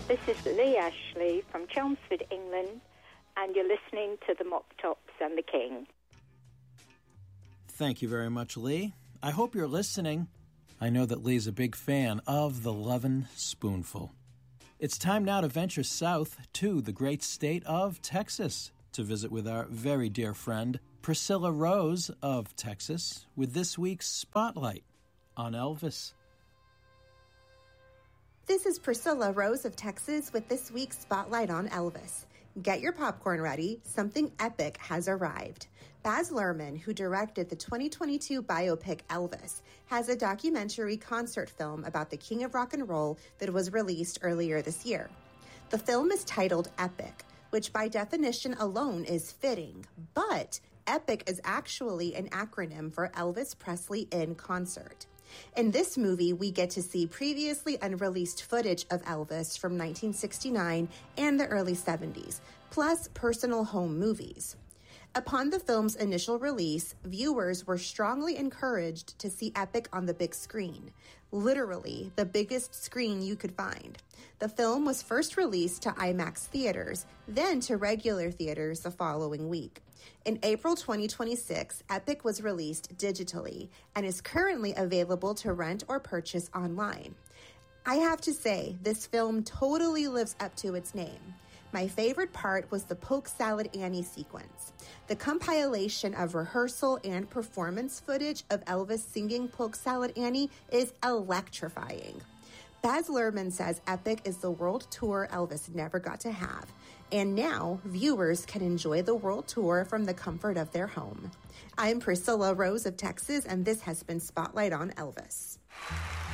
This is Lee Ashley from Chelmsford, England, and you're listening to the Mop Tops and the King. Thank you very much, Lee. I hope you're listening. I know that Lee's a big fan of the Lovin' Spoonful. It's time now to venture south to the great state of Texas to visit with our very dear friend, Priscilla Rose of Texas, with this week's Spotlight on Elvis. This is Priscilla Rose of Texas with this week's Spotlight on Elvis. Get your popcorn ready. Something epic has arrived. Baz Luhrmann, who directed the 2022 biopic Elvis, has a documentary concert film about the King of Rock and Roll that was released earlier this year. The film is titled Epic, which by definition alone is fitting, but EPIC is actually an acronym for Elvis Presley in Concert. In this movie, we get to see previously unreleased footage of Elvis from 1969 and the early 70s, plus personal home movies. Upon the film's initial release, viewers were strongly encouraged to see Epic on the big screen, literally the biggest screen you could find. The film was first released to IMAX theaters, then to regular theaters the following week. In April 2026, Epic was released digitally and is currently available to rent or purchase online. I have to say, this film totally lives up to its name. My favorite part was the Polk Salad Annie sequence. The compilation of rehearsal and performance footage of Elvis singing Polk Salad Annie is electrifying. Baz Luhrmann says Epic is the world tour Elvis never got to have, and now viewers can enjoy the world tour from the comfort of their home. I'm Priscilla Rose of Texas, and this has been Spotlight on Elvis.